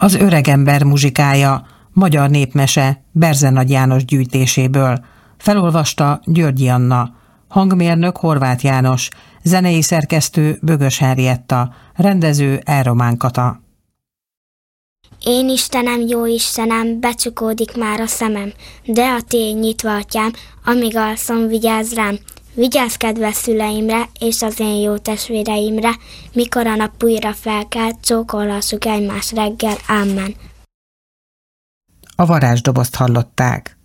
Az öregember muzsikája, magyar népmese Berzenagy János gyűjtéséből. Felolvasta Györgyi Anna, hangmérnök Horváth János, zenei szerkesztő Bögös Henrietta, rendező Elromán Kata. Én Istenem, jó Istenem, becsukódik már a szemem, de a tény nyitva, atyám, amíg alszom, vigyázz rám. Vigyázz kedves szüleimre és az én jó testvéreimre, mikor a nap újra felkel, csókolhassuk egymás reggel. Amen. A varázsdobozt hallották.